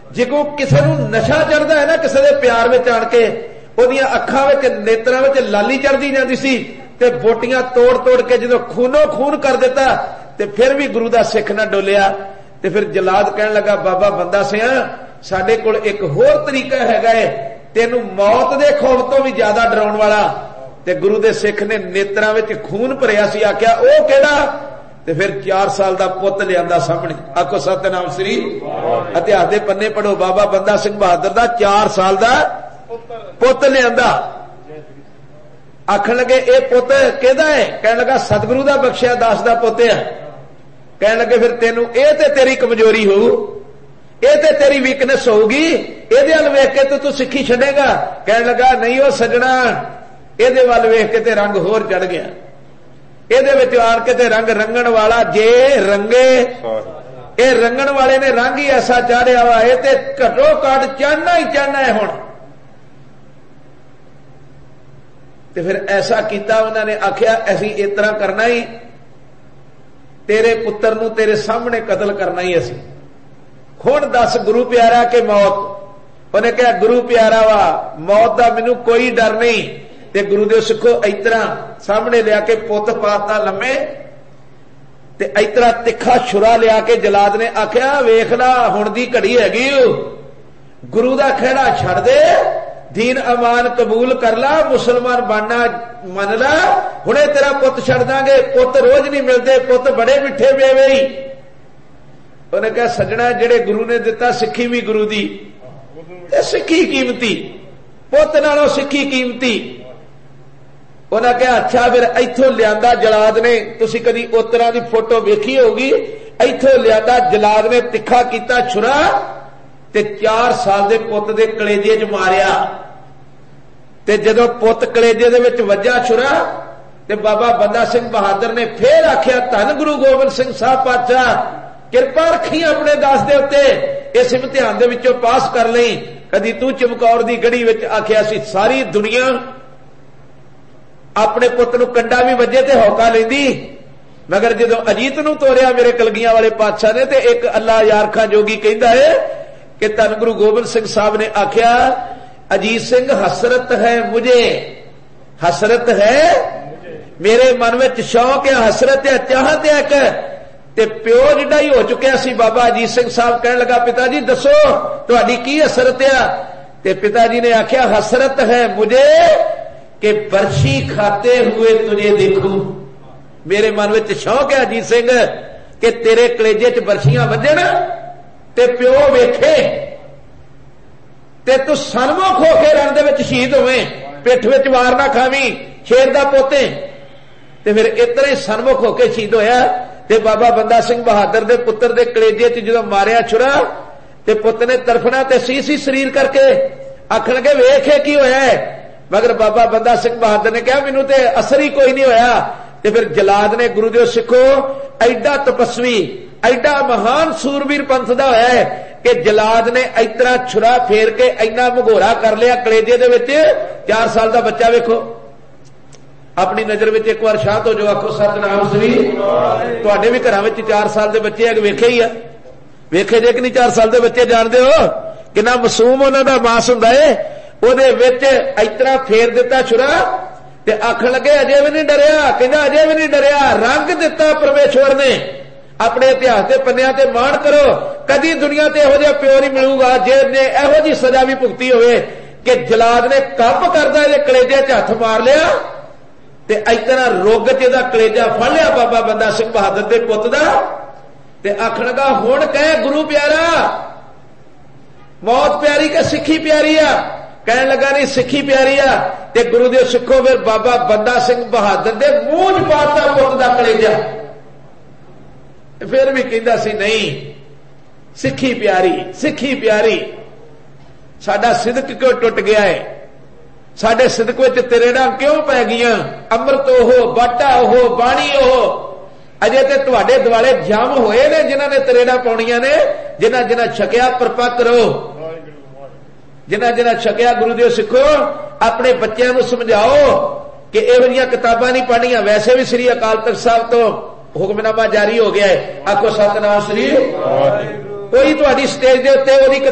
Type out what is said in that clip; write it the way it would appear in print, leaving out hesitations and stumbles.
जो किसी नशा चढ़ता है ना किसी के प्यार में आण के ओदियां अखां विच नेत्रां विच लाली चढ़दी जांदी सी ते बोटियां तोड़ तोड़ के जो खूनो खून कर दिता ते फिर भी गुरु दा सिख ना डोलिया। ते फिर जलाद कहन लगा बाबा बंदा सिंह साडे कोल एक होर तरीका हैगा है तेनू मौत दे खौफ तो भी ज्यादा डराउण वाला। ते गुरु दे सिख ने नेत्रां विच खून भरिया सी आख्या ओ किहड़ा ते फिर 4 साल दा पुੱਤ लियांदा सामने। आखो सतनाम श्री इतिहास दे पन्ने पढ़ो बाबा बंदा सिंह बहादुर दा 4 साल दा पुੱਤ लियांदा। आखण लगे ए पुੱਤ किहदा है कहण लगा सतगुरु दा बख्शिया दास दा पुੱਤ है। कहण लगे फिर तेनू ए ते तेरी कमजोरी होऊ ए ते तेरी वीकनेस होगी इहदे वल वेख के तू सिੱਖੀ छड्डेगा। कहण लगा नहीं ओ सजना इहदे वल वेख के ते रंग होर चढ़ गया ਇਹਦੇ ਵਿੱਚ ਆਣ ਕੇ ਤੇ रंग रंगण वाला जे रंगे ये रंगण वाले ने रंग ही ऐसा चाढ़िया वा ये ते घटो घट चढ़ना ही चढ़ना है। हुण ते फिर ऐसा किया उन्होंने आख्या असीं इस तरह करना ही तेरे पुत्र नूं तेरे सामने कतल करना ही असीं। हुण दस गुरु प्यारा के मौत उन्हें कहा गुरु प्यारा वा मौत का मैनू कोई डर नहीं। ते गुरुदेव सिखो इतना सामने लिया के पुत पाता लम्मे ते इतना तिखा छुरा लिया के जलाद ने आख्या वेख ला हुण दी घड़ी हैगी गुरु दा खेड़ा छड़ दे दीन अमान कबूल कर ला मुसलमान बनना मन ला हुणे तेरा पुत छड़ दांगे। पुत रोज नहीं मिलते पुत बड़े मिठे मेवे ही। उन्हें कहा सजना जेड़े गुरु ने दिता सिक्खी भी गुरु दी सिक्खी कीमती पुत नालों सिक्खी कीमती। उन्हें कहा अच्छा फिर इथों लिया जलाद ने तुसी कदी उतरा की फोटो वेखी होगी इथों लिया जलाद ने तिखा किया छुरा ते 4 साल के पुत के कलेजे च मारिया। ते जदों पुत कलेजे दे विच वज्जा छुरा ते बाबा बंदा सिंह बहादुर ने फिर आख्या धन गुरु गोबिंद सिंह साहब पातशाह किरपा रखी अपने दास दे उत्ते इस इम्तिहान दे विचों पास कर लई। कदी तू चमकौर दी गढ़ी विच आख्या सी सारी दुनिया अपने पुत नूं कंडा भी वजे ते हौका लैंदी मगर जदों अजीत नूं तोरिया मेरे कलगियां वाले पातशाह ने ते एक अल्लाह यार खां जोगी कहंदा है कि धन गुरु गोबिंद सिंह साहब ने आख्या अजीत सिंह हसरत है मुझे हसरत है मेरे मन में शौक है हसरत है चाहत है कि ते प्यो जिड्डा ही हो चुकिया सी। बाबा अजीत सिंह साहब कहने लगा पिता जी दसो तुहाडी की हसरत है। ते पिताजी ने आख्या हसरत है मुझे कि बरछी खाते हुए तुझे देखूं। मेरे मन में शौक है अजीत सिंह कि तेरे कलेजे च बरछियां वजन ते प्यो वेखे ते तू सन्मुख होके रण दे विच शहीद होवे पिठ विच वार ना खावी शेर दा पोते। ते फिर इतना ही सन्मुख होके शहीद होया ते बाबा बंदा सिंह बहादुर दे पुत्र दे कलेजे च जदों मारिया छुरा ते पुत ने तरफना ते सी शरीर करके आखण लगे वेखे की होया है मगर बाबा बंदा सिंह बहादुर ने कहा मैनू ते असर ही कोई नहीं होया। ते फिर जलाद ने गुरुदेव सिखो एडा तपस्वी एडा महान सूरवीर पंथ दा होया है कि जलाद ने इतना छुरा फेर के इन्ना मघोरा कर लिया कलेजे दे विच 4 साल का बच्चा वेखो अपनी नजर विच एक बार शांत हो जाओ आखो सतनाम श्री। तुहाडे भी घरां विच 4 साल के बच्चे है वेखे ही आ वेखे जे कि नहीं 4 साल के बच्चे जानदे हो किन्ना मासूम उन्हां दा मास हुंदा है ਉਹਦੇ ਵਿੱਚ इतना फेर दिता छुरा ते आखण लगे अजे भी नहीं डरिया कहंदा अजे भी नहीं डरिया रंग दिता परमेश्वर ने अपने इतिहास के पन्नियां ते मान करो कदी दुनिया ते इहो जिहा प्यो नहीं मिलूगा जिहने इहो जी सजा भी भुगती होवे कि जलाद ने कंब करदा इहदे कलेजे च हथ मार लिया ते इतना रुग च इहदा कलेजा फड़ लिया बाबा बंदा सिंह बहादुर दे पुੱਤ दा ते आखण लगा हुण कह गुरु प्यारा मौत प्यारी कि सिੱਖੀ प्यारी आ। कहने लगा नहीं सिक्खी प्यारी आ ते गुरुदेव सिखो फिर बाबा बंदा सिंह बहादुर दे मूंह च पाता पुत दा कलेजा। फिर भी कहंदा सी नहीं सिक्खी प्यारी साडा सिदक क्यों टुट गया है साडे सिदक विच तरेड़ा क्यों पै गईयां अमृत ओहो बाटा ओहो बाणी ओहो अजे ते तुहाडे दुआले जाम होए ने जिन्हां ने तरेड़ा पाउणियां ने जिन्हां जिन्हां छकिया परपक्क रहो जिन्हां जिन्हां छकिया गुरुदेव सिखो अपने बच्चों को समझाओ कि इहो जिहियां किताबां नहीं पढ़नियां। वैसे भी श्री अकाल तख्त साहब तो हुक्मनामा जारी हो गया है आखो सतनाम श्री। कोई तुहाडी स्टेज दे उत्ते ओहदी